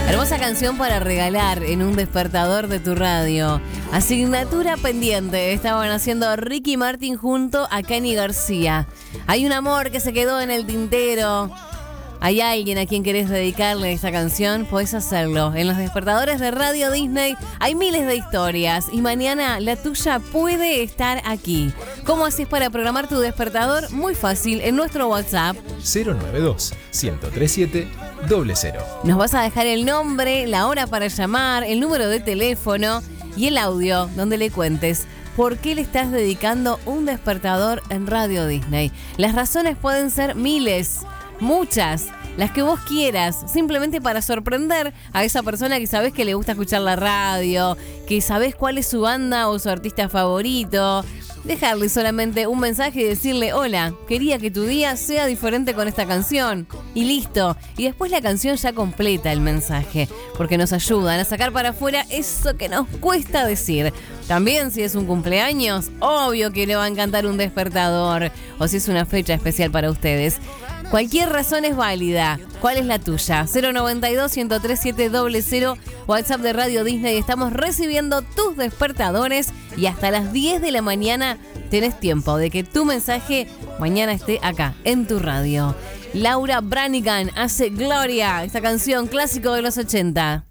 Hermosa canción para regalar en un despertador de tu radio. Asignatura pendiente. Estaban haciendo Ricky Martin junto a Kenny García. Hay un amor que se quedó en el tintero. ¿Hay alguien a quien querés dedicarle esta canción? Podés hacerlo. En los despertadores de Radio Disney hay miles de historias y mañana la tuya puede estar aquí. ¿Cómo haces para programar tu despertador? Muy fácil, en nuestro WhatsApp 092-1037-00. Nos vas a dejar el nombre, la hora para llamar, el número de teléfono y el audio donde le cuentes por qué le estás dedicando un despertador en Radio Disney. Las razones pueden ser miles. Muchas, las que vos quieras, simplemente para sorprender a esa persona que sabés que le gusta escuchar la radio, que sabés cuál es su banda o su artista favorito. Dejarle solamente un mensaje y decirle: hola, quería que tu día sea diferente con esta canción. Y listo. Y después la canción ya completa el mensaje, porque nos ayudan a sacar para afuera eso que nos cuesta decir. También si es un cumpleaños, obvio que le va a encantar un despertador. O si es una fecha especial para ustedes. Cualquier razón es válida. ¿Cuál es la tuya? 092-1037-00, WhatsApp de Radio Disney. Estamos recibiendo tus despertadores y hasta las 10 de la mañana tenés tiempo de que tu mensaje mañana esté acá, en tu radio. Laura Branigan hace Gloria, esta canción clásico de los 80.